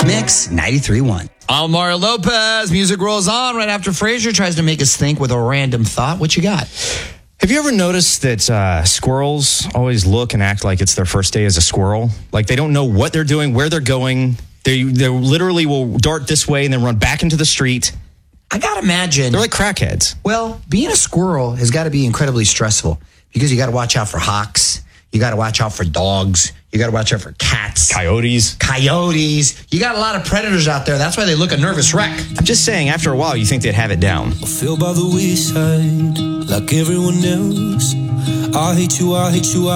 Mix 93.1. I'm Mario Lopez. Music rolls on right after Frasier tries to make us think with a random thought. What you got? Have you ever noticed that squirrels always look and act like it's their first day as a squirrel? Like they don't know what they're doing, where they're going. They literally will dart this way and then run back into the street. I got to imagine. They're like crackheads. Well, being a squirrel has got to be incredibly stressful because you got to watch out for hawks. You got to watch out for dogs. You got to watch out for cats. Coyotes. You got a lot of predators out there. That's why they look a nervous wreck. I'm just saying, after a while, you think they'd have it down. I feel by the wayside, like everyone else. I hate you,